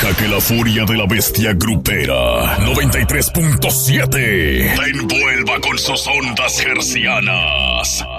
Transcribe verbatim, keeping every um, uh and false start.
Deja que la furia de la bestia grupera noventa y tres punto siete te envuelva con sus ondas hercianas.